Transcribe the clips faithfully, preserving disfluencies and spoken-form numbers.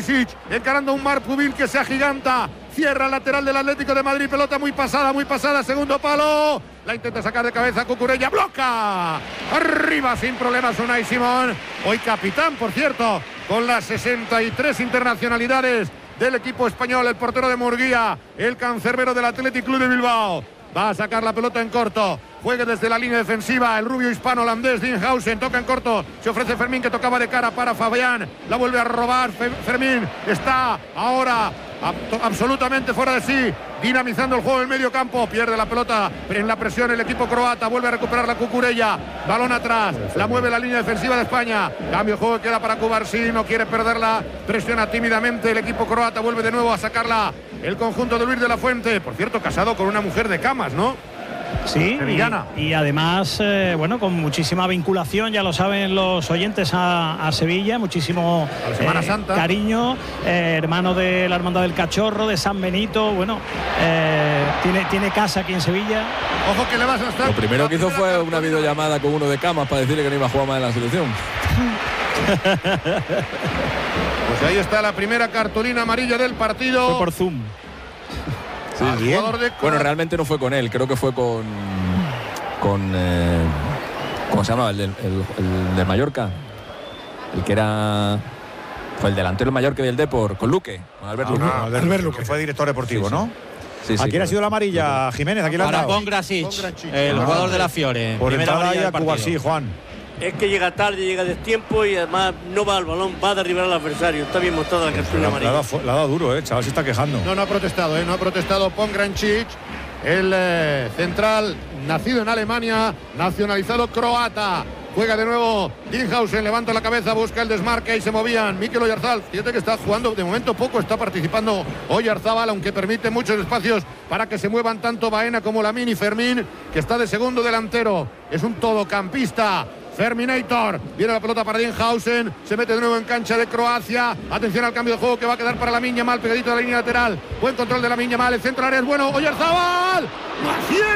Perisic, encarando un Marc Pubil que se agiganta. Cierra el lateral del Atlético de Madrid, pelota muy pasada, muy pasada, segundo palo. La intenta sacar de cabeza Cucurella, bloca. Arriba sin problemas Unai Simón. Hoy capitán, por cierto, con las sesenta y tres internacionalidades del equipo español, el portero de Murguía, el cancerbero del Athletic Club de Bilbao. Va a sacar la pelota en corto. Juegue desde la línea defensiva el rubio hispano-holandés Dinhausen. Toca en corto. Se ofrece Fermín, que tocaba de cara para Fabián. La vuelve a robar. Fermín está ahora absolutamente fuera de sí, dinamizando el juego en medio campo. Pierde la pelota en la presión el equipo croata. Vuelve a recuperar la Cucurella. Balón atrás. La mueve la línea defensiva de España. Cambio de juego, queda para Cubarsí. No quiere perderla. Presiona tímidamente el equipo croata. Vuelve de nuevo a sacarla el conjunto de Luis de la Fuente. Por cierto, casado con una mujer de camas, ¿no? Sí, y, y además, eh, bueno, con muchísima vinculación, ya lo saben los oyentes, a, a Sevilla, muchísimo a la Semana eh, Santa. Cariño, eh, hermano de la Hermandad del Cachorro, de San Benito, bueno, eh, tiene, tiene casa aquí en Sevilla. Ojo que le vas a estar. Lo primero que hizo fue una videollamada con uno de camas para decirle que no iba a jugar más en la selección. Pues ahí está la primera cartulina amarilla del partido. Fue por Zoom. Sí, bien. Bueno, realmente no fue con él, creo que fue con con eh, ¿cómo se llama? El del, el, el del Mallorca, el que era fue el delantero del Mallorca y del Depor, con Luque, con Albert Luque. Ah, Albert, Albert Luque, que fue director deportivo, sí, sí. ¿no? Sí, sí, ¿A quién ha sido la amarilla, Jiménez? ¿A quién le han dado? Para Pongracic, el jugador de la Fiore. Por entrada ahí a Cubarsí, Juan. Es que llega tarde, llega de tiempo y además no va al balón, va a derribar al adversario. Está bien mostrada la cartulina amarilla. La ha dado duro, eh, chaval, se está quejando. No, no ha protestado, eh, no ha protestado Pongracic, el eh, central nacido en Alemania, nacionalizado croata. Juega de nuevo Dinhausen, levanta la cabeza, busca el desmarque y se movían. Mikel Oyarzabal, fíjate que está jugando de momento poco, está participando Oyarzabal, aunque permite muchos espacios para que se muevan tanto Baena como Lamine y Fermín, que está de segundo delantero. Es un todocampista. Ferminator, viene la pelota para Dinhausen, se mete de nuevo en cancha de Croacia. Atención al cambio de juego que va a quedar para Lamine Yamal, pegadito a la línea lateral. Buen control de Lamine Yamal, el centro área es bueno. Oyarzabal, ¡no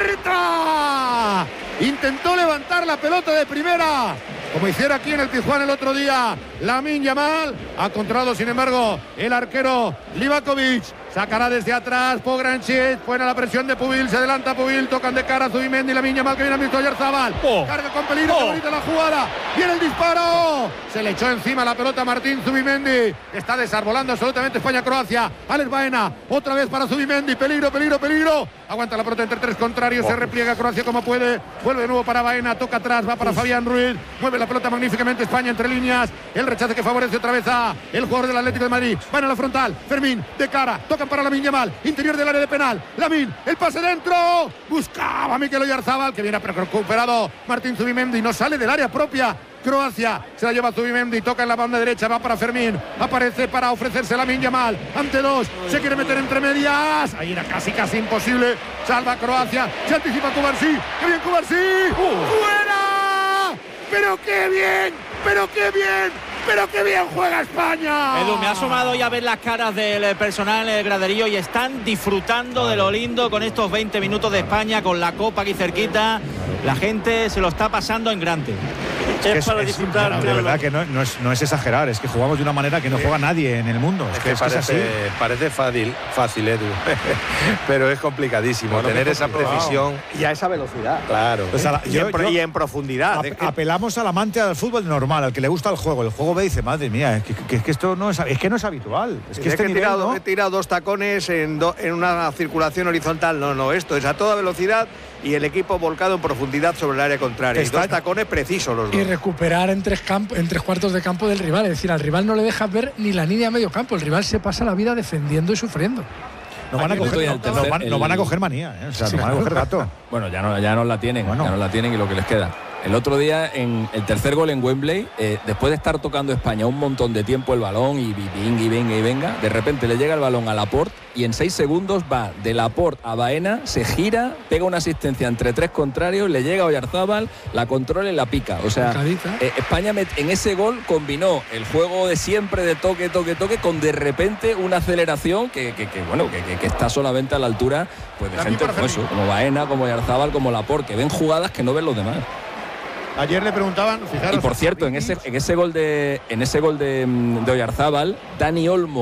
acierta! Intentó levantar la pelota de primera, como hiciera aquí en el Tijuana el otro día Lamine Yamal. Ha controlado, sin embargo, el arquero Livakovic. Sacará desde atrás Pongracic, pone la presión de Pubil, se adelanta Pubil, tocan de cara a Zubimendi, Lamine Yamal que viene a visto Oyarzabal. Oh. Carga con peligro, oh. bonita la jugada. Viene el disparo. Se le echó encima la pelota a Martín Zubimendi. Está desarbolando absolutamente España-Croacia. Alex Baena, otra vez para Zubimendi. Peligro, peligro, peligro. Aguanta la pelota entre tres contrarios, oh. se repliega Croacia como puede. Vuelve de nuevo para Baena, toca atrás, va para Uf. Fabián Ruiz. Mueve la pelota magníficamente España entre líneas. El rechace que favorece otra vez a el jugador del Atlético de Madrid. Van a la frontal, Fermín, de cara, tocan para Lamine Yamal, interior del área de penal. Lamine, el pase dentro. Buscaba a Mikel Oyarzabal, que viene recuperado Martín Zubimendi. No sale del área propia. Croacia se la lleva Zubimendi, toca en la banda derecha, va para Fermín, aparece para ofrecerse Lamine Yamal, ante dos, se quiere meter entre medias, ahí era casi casi imposible, salva Croacia, se anticipa Cubarsí, ¡qué bien Cubarsí! Uh. ¡Fuera! ¡Pero qué bien! ¡Pero qué bien! ¡Pero qué bien juega España! Edu, me ha asomado ya a ver las caras del personal en el graderío y están disfrutando de lo lindo con estos veinte minutos de España, con la copa aquí cerquita. La gente se lo está pasando en grande. Es, que es para es, disfrutar. Es, de verdad que no, no, es, no es exagerar, es que jugamos de una manera que no juega nadie en el mundo. Es, es que, que, es parece, que es así. Parece fácil, fácil, Edu. Pero es complicadísimo bueno, tener esa precisión y a esa velocidad. Claro. Pues la, y, yo, en, yo, y en profundidad. Ap, es que... Apelamos al amante del fútbol normal, al que le gusta el juego. El juego ve y dice, madre mía, es que, que, es que esto no es, es que no es habitual. Es que, es este que he, nivel, tirado, ¿no? he tirado dos tacones en, do, en una circulación horizontal. No, no, esto es a toda velocidad y el equipo volcado en profundidad sobre el área contraria. Y dos tacones precisos los dos. Y recuperar en tres, campo, en tres cuartos de campo del rival. Es decir, al rival no le dejas ver ni la línea de medio campo. El rival se pasa la vida defendiendo y sufriendo. No van, a coger, no, tercer, no, van, el... no van a coger manía, ¿eh? O sea, sí, no van a coger gato. Bueno, ya no, ya no la tienen, bueno. ya no la tienen y lo que les queda. El otro día, en el tercer gol en Wembley, eh, después de estar tocando España un montón de tiempo el balón y venga y venga y venga, de repente le llega el balón a Laporte y en seis segundos va de Laporte a Baena, se gira, pega una asistencia entre tres contrarios, le llega a Oyarzabal, la controla y la pica. O sea, eh, España en ese gol combinó el juego de siempre de toque, toque, toque, con de repente una aceleración que, que, que bueno, que, que, que está solamente a la altura pues, de la gente como eso, como Baena, como Oyarzabal, como Laporte, que ven jugadas que no ven los demás. Ayer le preguntaban, fijaros, y por cierto, en ese, en ese gol de en ese gol de, de Oyarzabal, Dani Olmo